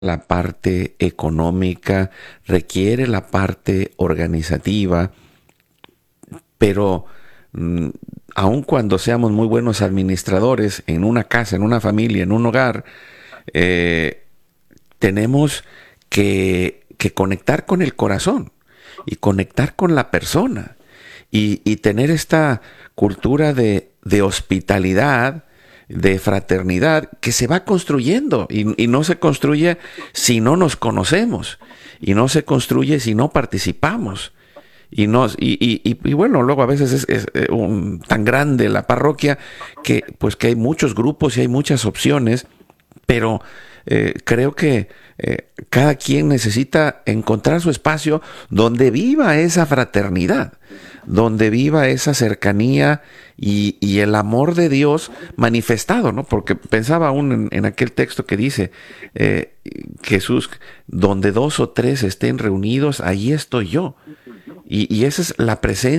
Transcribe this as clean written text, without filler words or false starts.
la parte económica, requiere la parte organizativa, pero mm, aun cuando seamos muy buenos administradores en una casa, en una familia, en un hogar, eh, tenemos que conectar con el corazón y conectar con la persona y tener esta cultura de hospitalidad, de fraternidad, que se va construyendo y no se construye si no nos conocemos y no se construye si no participamos. Y bueno, luego a veces es tan grande la parroquia que hay muchos grupos y hay muchas opciones, pero creo que cada quien necesita encontrar su espacio donde viva esa fraternidad, donde viva esa cercanía y el amor de Dios manifestado, ¿no? Porque pensaba aún en aquel texto que dice, Jesús, donde dos o tres estén reunidos, ahí estoy yo. Y esa es la presencia